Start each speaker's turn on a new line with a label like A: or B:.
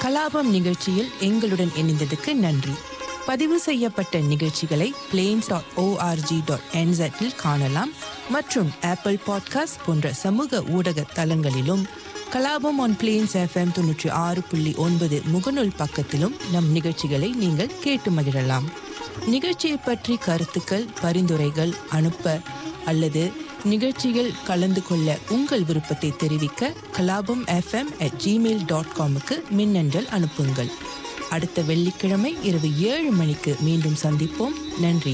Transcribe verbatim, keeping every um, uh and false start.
A: கலாபம் நிகழ்ச்சியில் எங்களுடன் இணைந்ததுக்கு நன்றி. பதிவு செய்யப்பட்ட நிகழ்ச்சிகளை பிளேன்ஸ் டாட் ஓஆர்ஜி டாட் என்செட்டில் காணலாம் மற்றும் ஆப்பிள் பாட்காஸ்ட் போன்ற சமூக ஊடக தளங்களிலும் கலாபம் ஆன் பிளேன்ஸ் எஃப்எம் தொன்னூற்றி ஆறு புள்ளி ஒன்பது முகநூல் பக்கத்திலும் நம் நிகழ்ச்சிகளை நீங்கள் கேட்டு மகிழலாம். நிகழ்ச்சியை பற்றி கருத்துக்கள், பரிந்துரைகள் அனுப்ப அல்லது நிகழ்ச்சியில் கலந்து கொள்ள உங்கள் விருப்பத்தை தெரிவிக்க கலாபம் எஃப்எம் அட் ஜிமெயில் டாட் காமுக்கு மின்னஞ்சல் அனுப்புங்கள். அடுத்த வெள்ளிக்கிழமை இரவு ஏழு மணிக்கு மீண்டும் சந்திப்போம். நன்றி.